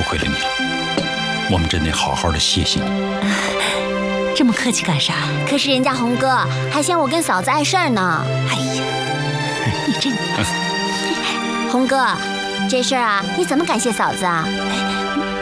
亏了你了，我们真得好好的谢谢你。 这么客气干啥？ 可是人家洪哥还嫌我跟嫂子碍事儿呢。 哎呀，你这洪哥，这事儿啊，你怎么感谢嫂子啊？